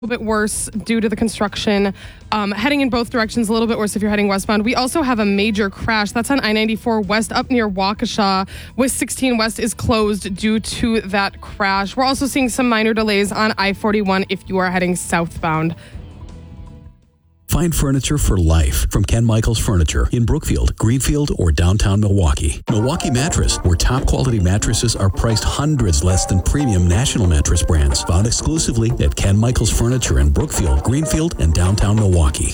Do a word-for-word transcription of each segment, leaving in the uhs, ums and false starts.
A little bit worse due to the construction. Um, heading in both directions, a little bit worse if you're heading westbound. We also have a major crash. That's on I ninety-four West up near Waukesha. West sixteen West is closed due to that crash. We're also seeing some minor delays on I forty-one if you are heading southbound. Find furniture for life from Ken Michaels Furniture in Brookfield, Greenfield, or downtown Milwaukee. Milwaukee Mattress, where top quality mattresses are priced hundreds less than premium national mattress brands. Found exclusively at Ken Michaels Furniture in Brookfield, Greenfield, and downtown Milwaukee.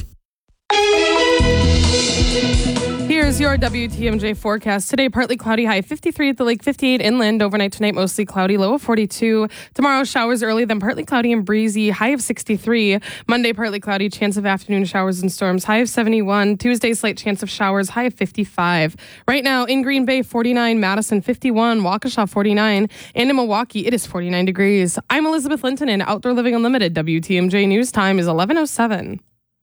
Here's your W T M J forecast. Today, partly cloudy, high fifty-three at the lake, fifty-eight inland. Overnight tonight, mostly cloudy, low of forty-two. Tomorrow, showers early, then partly cloudy and breezy, high of sixty-three. Monday, partly cloudy, chance of afternoon showers and storms, high of seventy-one. Tuesday, slight chance of showers, high of fifty-five. Right now, in Green Bay, forty-nine. Madison, fifty-one. Waukesha, forty-nine. And in Milwaukee, it is forty-nine degrees. I'm Elizabeth Linton in Outdoor Living Unlimited. W T M J News Time is eleven oh seven.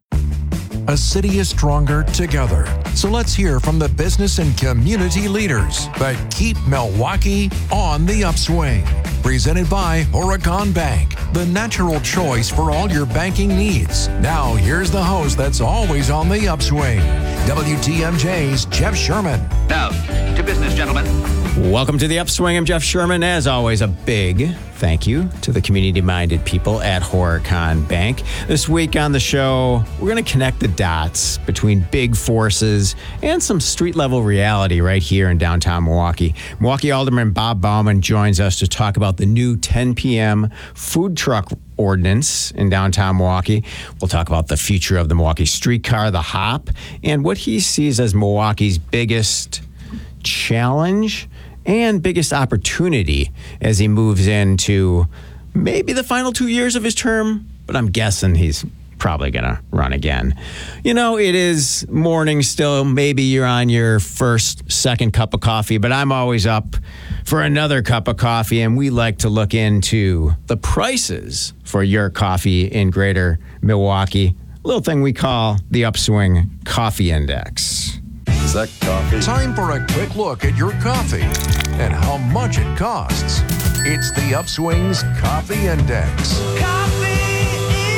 A city is stronger together. So let's hear from the business and community leaders that keep Milwaukee on the upswing. Presented by Horicon Bank, the natural choice for all your banking needs. Now, here's the host that's always on the upswing, W T M J's Jeff Sherman. Now, to business, gentlemen. Welcome to the Upswing. I'm Jeff Sherman. As always, a big thank you to the community-minded people at Horicon Bank. This week on the show, we're going to connect the dots between big forces and some street-level reality right here in downtown Milwaukee. Milwaukee Alderman Bob Bauman joins us to talk about the new ten p.m. food truck ordinance in downtown Milwaukee. We'll talk about the future of the Milwaukee streetcar, the Hop, and what he sees as Milwaukee's biggest challenge and biggest opportunity as he moves into maybe the final two years of his term, but I'm guessing he's probably going to run again. You know, it is morning still. Maybe you're on your first, second cup of coffee, but I'm always up for another cup of coffee, and we like to look into the prices for your coffee in greater Milwaukee. A little thing we call the Upswing Coffee Index. Is that coffee? Time for a quick look at your coffee and how much it costs. It's the Upswing's Coffee Index. Coffee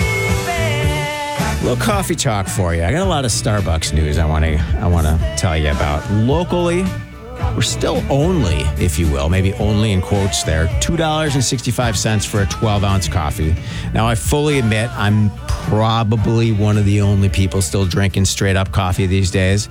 Index. A little coffee talk for you. I got a lot of Starbucks news I want to I want to tell you about. Locally, we're still only, if you will, maybe only in quotes there, two dollars and sixty-five cents for a twelve-ounce coffee. Now, I fully admit I'm probably one of the only people still drinking straight-up coffee these days.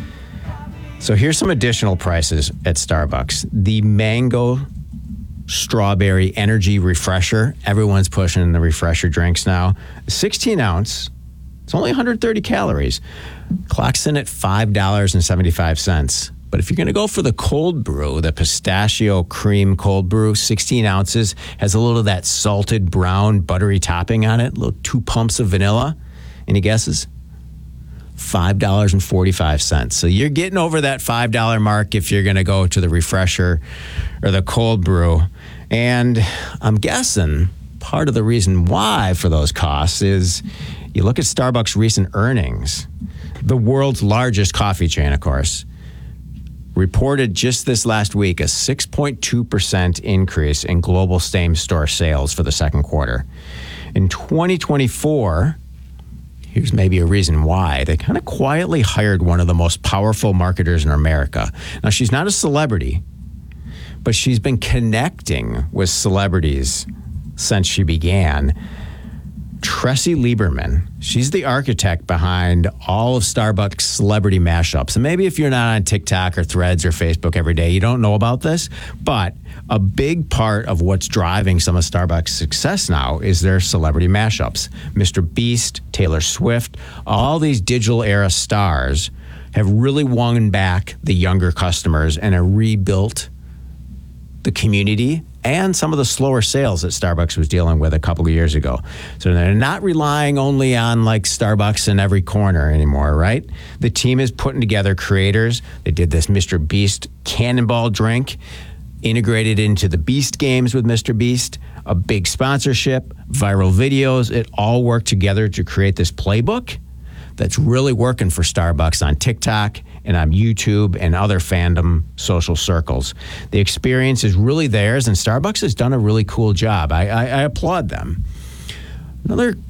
So here's some additional prices at Starbucks. The Mango Strawberry Energy Refresher. Everyone's pushing the refresher drinks now. sixteen ounce. It's only one hundred thirty calories. Clocks in at five dollars and seventy-five cents. But if you're going to go for the cold brew, the pistachio cream cold brew, sixteen ounces, has a little of that salted brown buttery topping on it, a little two pumps of vanilla. Any guesses? five dollars and forty-five cents. So you're getting over that five dollars mark if you're going to go to the refresher or the cold brew. And I'm guessing part of the reason why for those costs is you look at Starbucks' recent earnings. The world's largest coffee chain, of course, reported just this last week a six point two percent increase in global same-store sales for the second quarter. In twenty twenty-four, here's maybe a reason why. They kind of quietly hired one of the most powerful marketers in America. Now, she's not a celebrity, but she's been connecting with celebrities since she began. Tressie Lieberman. She's the architect behind all of Starbucks celebrity mashups. And maybe if you're not on TikTok or Threads or Facebook every day, you don't know about this. But a big part of what's driving some of Starbucks' success now is their celebrity mashups. Mister Beast, Taylor Swift, all these digital era stars have really won back the younger customers and have rebuilt the community and some of the slower sales that Starbucks was dealing with a couple of years ago. So they're not relying only on like Starbucks in every corner anymore, right? The team is putting together creators. They did this Mister Beast Cannonball drink, integrated into the Beast games with Mister Beast, a big sponsorship, viral videos. It all worked together to create this playbook that's really working for Starbucks on TikTok and on YouTube and other fandom social circles. The experience is really theirs, and Starbucks has done a really cool job. I, I, I applaud them. Another